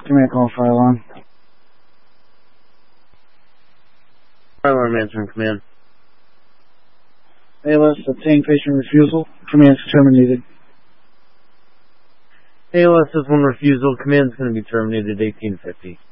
Command call, fire alarm. Fire alarm answering command. ALS, obtain patient refusal. Command's terminated. ALS has one refusal. Command's going to be terminated 1850.